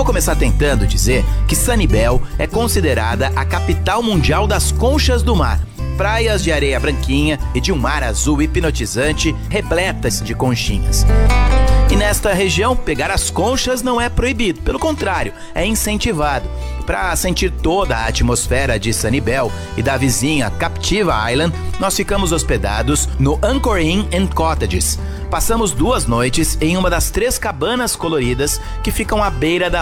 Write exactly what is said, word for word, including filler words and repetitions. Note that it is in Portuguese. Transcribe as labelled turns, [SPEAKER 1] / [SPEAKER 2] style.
[SPEAKER 1] começar tentando dizer que Sanibel é considerada a capital mundial das conchas do mar. Praias de areia branquinha e de um mar azul hipnotizante repletas de conchinhas. E nesta região, pegar as conchas não é proibido, pelo contrário, é incentivado. Para sentir toda a atmosfera de Sanibel e da vizinha Captiva Island, nós ficamos hospedados no Anchor Inn and Cottages. Passamos duas noites em uma das três cabanas coloridas que ficam à beira da